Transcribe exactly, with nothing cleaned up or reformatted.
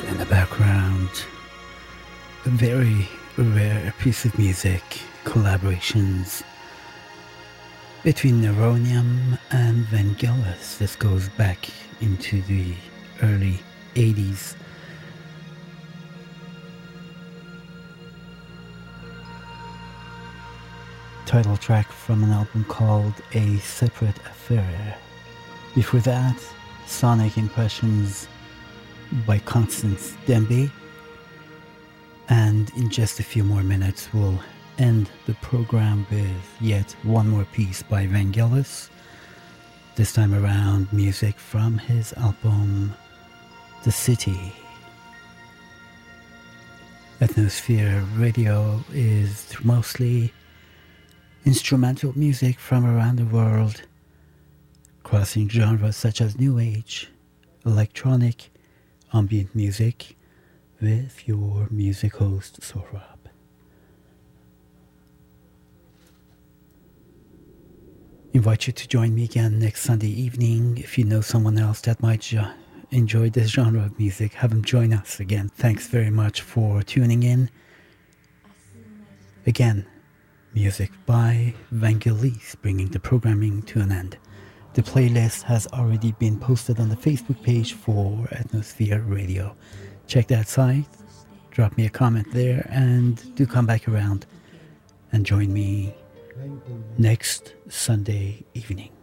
in the background, a very rare piece of music, collaborations between Neronium and Vangelis. This goes back into the early eighties. Title track from an album called A Separate Affair. Before that, Sonic Impressions by Constance Demby. And in just a few more minutes, we'll end the program with yet one more piece by Vangelis. This time around, music from his album The City. Ethnosphere Radio is mostly instrumental music from around the world, crossing genres such as New Age, electronic, ambient music, with your music host, Sohrab. Invite you to join me again next Sunday evening. If you know someone else that might jo- enjoy this genre of music, have them join us again. Thanks very much for tuning in. Again, music by Vangelis, bringing the programming to an end. The playlist has already been posted on the Facebook page for Ethnosphere Radio. Check that site, drop me a comment there, and do come back around and join me next Sunday evening.